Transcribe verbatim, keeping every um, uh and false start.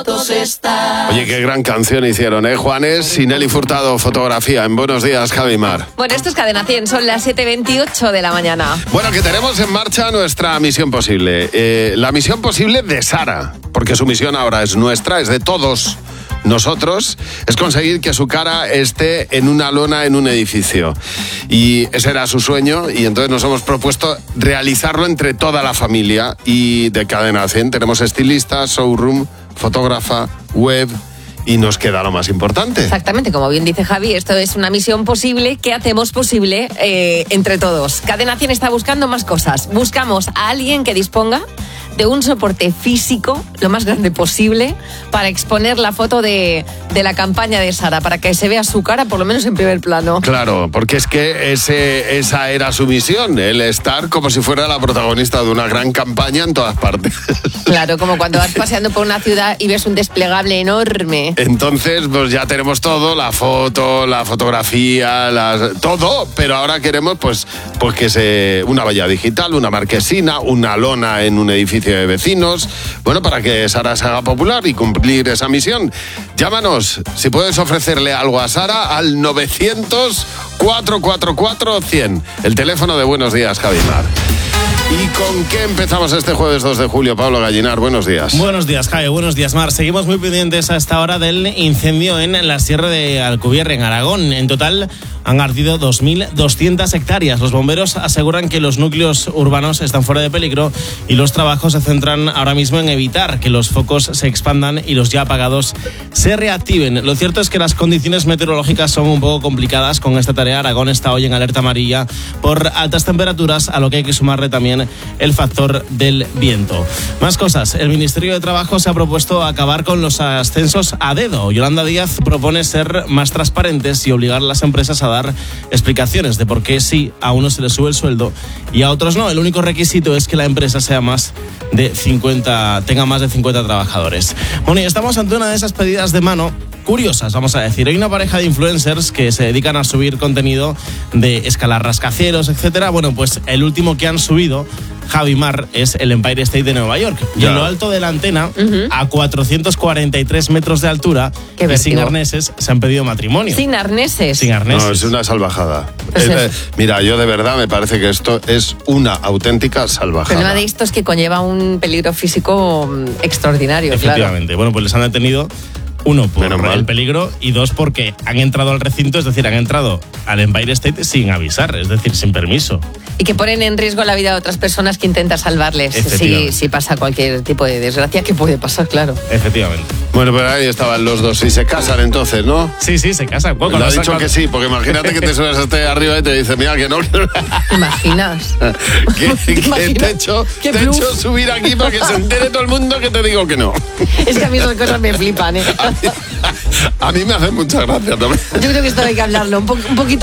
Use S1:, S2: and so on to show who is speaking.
S1: Oye, qué gran canción hicieron, ¿eh? Juanes y Nelly Furtado, fotografía. En Buenos Días, Javi Mar.
S2: Bueno, esto es Cadena cien, son las siete veintiocho de la mañana.
S1: Bueno, que tenemos en marcha nuestra misión posible. Eh, la misión posible de Sara, porque su misión ahora es nuestra, es de todos nosotros, es conseguir que su cara esté en una lona en un edificio. Y ese era su sueño, y entonces nos hemos propuesto realizarlo entre toda la familia. Y de Cadena cien tenemos estilista, showroom, fotógrafa, web, y nos queda lo más importante.
S2: Exactamente, como bien dice Javi, esto es una misión posible que hacemos posible eh, entre todos. Cadena cien está buscando más cosas. Buscamos a alguien que disponga de un soporte físico lo más grande posible para exponer la foto de, de la campaña de Sara, para que se vea su cara por lo menos en primer plano.
S1: Claro, porque es que ese, esa era su misión, el estar como si fuera la protagonista de una gran campaña en todas partes.
S2: Claro, como cuando vas paseando por una ciudad y ves un desplegable enorme.
S1: Entonces, pues ya tenemos todo, la foto, la fotografía, las, todo, pero ahora queremos pues, pues que se una valla digital, una marquesina, una lona en un edificio de vecinos, bueno, para que Sara se haga popular y cumplir esa misión. Llámanos, si puedes ofrecerle algo a Sara, al novecientos, cuatrocientos cuarenta y cuatro, cien, el teléfono de Buenos Días, Javi Mar. ¿Y con qué empezamos este jueves dos de julio? Pablo Gallinar, buenos días.
S3: Buenos días, Javi, buenos días, Mar. Seguimos muy pendientes a esta hora del incendio en la Sierra de Alcubierre, en Aragón. En total han ardido dos mil doscientas hectáreas. Los bomberos aseguran que los núcleos urbanos están fuera de peligro y los trabajos se centran ahora mismo en evitar que los focos se expandan y los ya apagados se reactiven. Lo cierto es que las condiciones meteorológicas son un poco complicadas con esta tarea. Aragón está hoy en alerta amarilla por altas temperaturas, a lo que hay que sumarle también el factor del viento. Más cosas. El Ministerio de Trabajo se ha propuesto acabar con los ascensos a dedo. Yolanda Díaz propone ser más transparentes y obligar a las empresas a dar explicaciones de por qué sí a unos se les sube el sueldo y a otros no. El único requisito es que la empresa sea más de cincuenta, tenga más de cincuenta trabajadores. Bueno, y estamos ante una de esas pedidas de mano curiosas, vamos a decir. Hay una pareja de influencers que se dedican a subir contenido de escalar rascacielos, etcétera. Bueno, pues el último que han subido, Javi Mar, es el Empire State de Nueva York. Y en lo alto de la antena, uh-huh, a cuatrocientos cuarenta y tres metros de altura, y sin arneses, se han pedido matrimonio.
S2: ¿Sin arneses?
S3: Sin arneses.
S1: No, es una salvajada.
S2: Pues
S1: eh, eh, mira, yo de verdad me parece que esto es una auténtica salvajada.
S2: El problema de esto es que conlleva un peligro físico extraordinario.
S3: Efectivamente.
S2: Claro.
S3: Bueno, pues les han detenido. Uno, por
S1: Menos
S3: el
S1: mal.
S3: peligro, y dos, porque han entrado al recinto, es decir, han entrado al Empire State sin avisar, es decir, sin permiso.
S2: Y que ponen en riesgo la vida de otras personas que intentan salvarles si, si pasa cualquier tipo de desgracia, que puede pasar, claro.
S3: Efectivamente.
S1: Bueno, pero ahí estaban los dos. Y se casan entonces, ¿no?
S3: Sí, sí, se casan. Bueno,
S1: Le ha dicho
S3: cuando...
S1: que sí, porque imagínate que te subes hasta arriba y te dice, mira, que no.
S2: ¿Te imaginas?
S1: que,
S2: ¿Te
S1: que
S2: imaginas?
S1: te he hecho,
S2: ¿Qué
S1: te he
S2: bluff?
S1: hecho subir aquí para que se entere todo el mundo que te digo que no.
S2: Es que a mí esas cosas me flipan, ¿eh?
S1: A mí, a mí me hace mucha gracia también.
S2: Yo creo que esto hay que hablarlo un, po- un poquito